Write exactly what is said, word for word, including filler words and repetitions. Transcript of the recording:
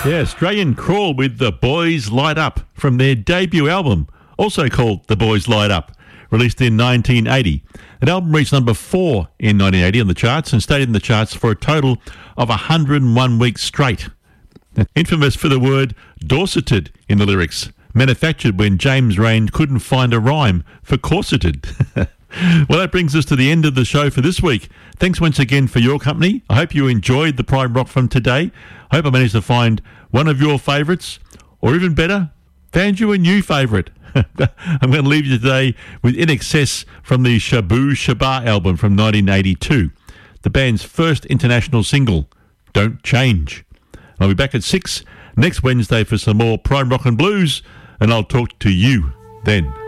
Yeah, Australian Crawl with The Boys Light Up from their debut album, also called The Boys Light Up, released in nineteen eighty. That album reached number four in nineteen eighty on the charts and stayed in the charts for a total of one hundred one weeks straight. Infamous for the word dorseted in the lyrics, manufactured when James Rain couldn't find a rhyme for corseted. Well, that brings us to the end of the show for this week. Thanks once again for your company. I hope you enjoyed the Prime Rock from today. I hope I managed to find one of your favourites, or even better, found you a new favourite. I'm going to leave you today with In Excess from the Shabu Shabar album from nineteen eighty-two, the band's first international single, Don't Change. I'll be back at six next Wednesday for some more Prime Rock and Blues, and I'll talk to you then.